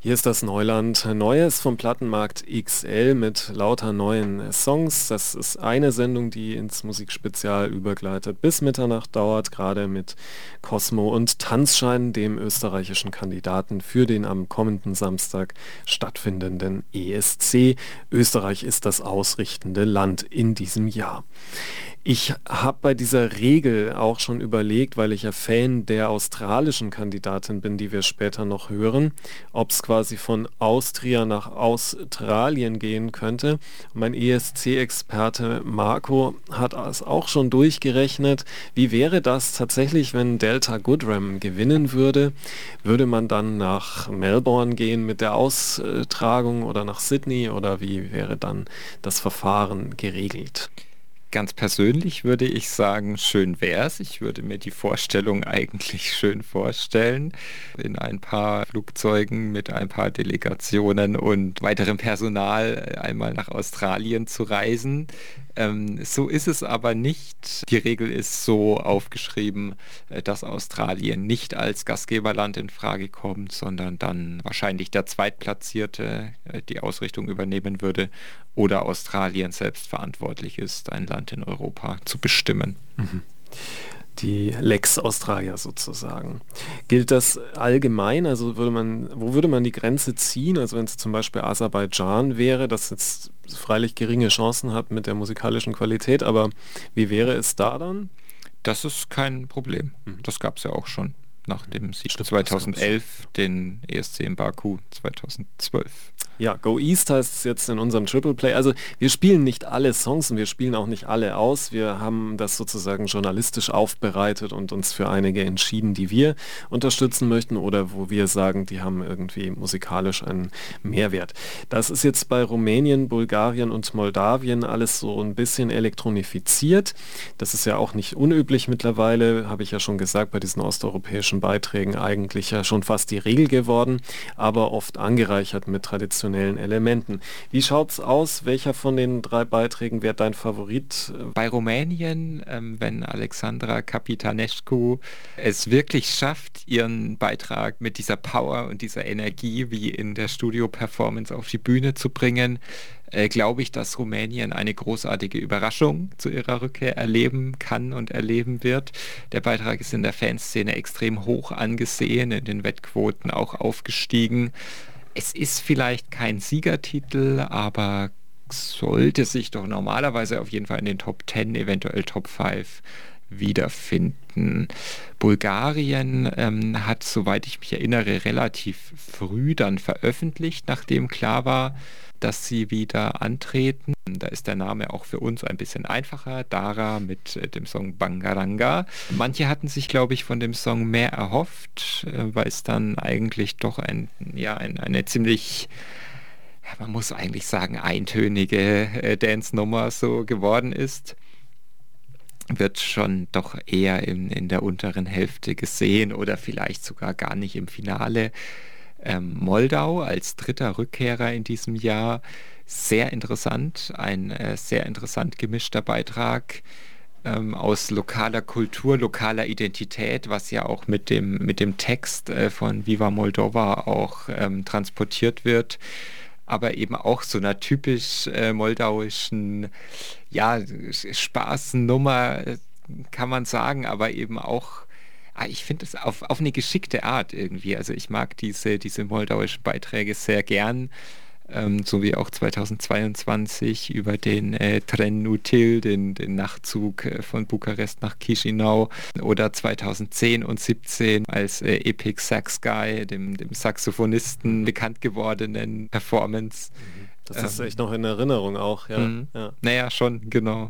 Hier ist das Neuland. Neues vom Plattenmarkt XL mit lauter neuen Songs. Das ist eine Sendung, die ins Musikspezial übergleitet. Bis Mitternacht dauert, gerade mit Cosmo und Tanzschein, dem österreichischen Kandidaten für den am kommenden Samstag stattfindenden ESC. Österreich ist das ausrichtende Land in diesem Jahr. Ich habe bei dieser Regel auch schon überlegt, weil ich ja Fan der australischen Kandidatin bin, die wir später noch hören, ob es quasi von Austria nach Australien gehen könnte. Mein ESC-Experte Marco hat es auch schon durchgerechnet. Wie wäre das tatsächlich, wenn Delta Goodrem gewinnen würde? Würde man dann nach Melbourne gehen mit der Austragung oder nach Sydney oder wie wäre dann das Verfahren geregelt? Ganz persönlich würde ich sagen, schön wär's. Ich würde mir die Vorstellung eigentlich schön vorstellen, in ein paar Flugzeugen mit ein paar Delegationen und weiterem Personal einmal nach Australien zu reisen. So ist es aber nicht. Die Regel ist so aufgeschrieben, dass Australien nicht als Gastgeberland in Frage kommt, sondern dann wahrscheinlich der Zweitplatzierte die Ausrichtung übernehmen würde oder Australien selbst verantwortlich ist, ein Land in Europa zu bestimmen. Mhm. Die Lex Australia sozusagen. Gilt das allgemein? Also wo würde man die Grenze ziehen? Also wenn es zum Beispiel Aserbaidschan wäre, das jetzt freilich geringe Chancen hat mit der musikalischen Qualität, aber wie wäre es da dann? Das ist kein Problem. Mhm. Das gab es ja auch schon nach dem Sieg Stimmt, 2011, den ESC in Baku 2012. Ja, Go East heißt es jetzt in unserem Triple Play. Also wir spielen nicht alle Songs und wir spielen auch nicht alle aus. Wir haben das sozusagen journalistisch aufbereitet und uns für einige entschieden, die wir unterstützen möchten oder wo wir sagen, die haben irgendwie musikalisch einen Mehrwert. Das ist jetzt bei Rumänien, Bulgarien und Moldawien alles so ein bisschen elektronifiziert. Das ist ja auch nicht unüblich mittlerweile, habe ich ja schon gesagt, bei diesen osteuropäischen Beiträgen eigentlich ja schon fast die Regel geworden, aber oft angereichert mit traditionellen Elementen. Wie schaut's aus? Welcher von den drei Beiträgen wäre dein Favorit? Bei Rumänien, wenn Alexandra Capitanescu es wirklich schafft, ihren Beitrag mit dieser Power und dieser Energie wie in der Studio-Performance auf die Bühne zu bringen, glaube ich, dass Rumänien eine großartige Überraschung zu ihrer Rückkehr erleben kann und erleben wird. Der Beitrag ist in der Fanszene extrem hoch angesehen, in den Wettquoten auch aufgestiegen. Es ist vielleicht kein Siegertitel, aber sollte sich doch normalerweise auf jeden Fall in den Top 10, eventuell Top 5 wiederfinden. Bulgarien hat, soweit ich mich erinnere, relativ früh dann veröffentlicht, nachdem klar war, dass sie wieder antreten. Da ist der Name auch für uns ein bisschen einfacher. Dara mit dem Song Bangaranga. Manche hatten sich, glaube ich, von dem Song mehr erhofft, weil es dann eigentlich doch eine ziemlich, man muss eigentlich sagen, eintönige Dance-Nummer so geworden ist. Wird schon doch eher in der unteren Hälfte gesehen oder vielleicht sogar gar nicht im Finale. Moldau als dritter Rückkehrer in diesem Jahr, sehr interessant, ein sehr interessant gemischter Beitrag aus lokaler Kultur, lokaler Identität, was ja auch mit dem Text von Viva Moldova auch transportiert wird, aber eben auch so einer typisch moldauischen, ja, Spaßnummer, kann man sagen, aber eben auch ich finde es auf eine geschickte Art irgendwie. Also ich mag diese moldauischen Beiträge sehr gern, so wie auch 2022 über den Tren Util, den Nachtzug von Bukarest nach Chișinău oder 2010 und 17 als Epic Sax Guy, dem Saxophonisten, bekannt gewordenen Performance. Das ist echt noch in Erinnerung auch, ja. Ja. Naja, schon, genau.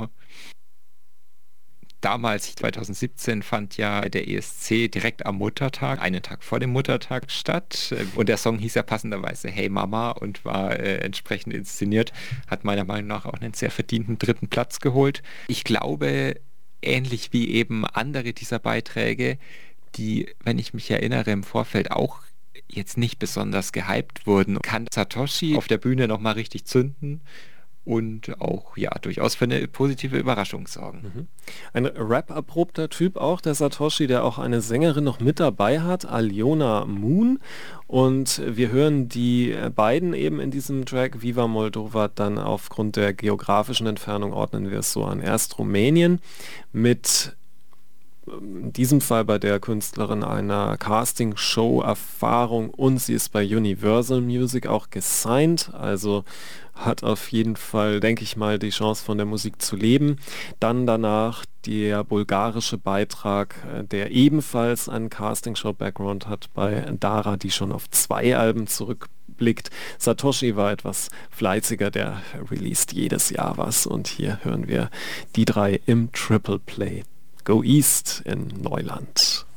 Damals, 2017, fand ja der ESC direkt am Muttertag, einen Tag vor dem Muttertag statt. Und der Song hieß ja passenderweise Hey Mama und war entsprechend inszeniert. Hat meiner Meinung nach auch einen sehr verdienten dritten Platz geholt. Ich glaube, ähnlich wie eben andere dieser Beiträge, die, wenn ich mich erinnere, im Vorfeld auch jetzt nicht besonders gehypt wurden, kann Satoshi auf der Bühne nochmal richtig zünden. und auch ja durchaus für eine positive Überraschung sorgen. Mhm. Ein Rap-erprobter Typ auch, der Satoshi, der auch eine Sängerin noch mit dabei hat, Aliona Moon. Und wir hören die beiden eben in diesem Track Viva Moldova, dann aufgrund der geografischen Entfernung ordnen wir es so an. Erst Rumänien mit in diesem Fall bei der Künstlerin einer Casting-Show-Erfahrung und sie ist bei Universal Music auch gesigned, also hat auf jeden Fall, denke ich mal, die Chance von der Musik zu leben. Dann danach der bulgarische Beitrag, der ebenfalls einen Casting-Show-Background hat bei Dara, die schon auf 2 Alben zurückblickt. Satoshi war etwas fleißiger, der released jedes Jahr was und hier hören wir die 3 im Triple Play. Go East in Neuland.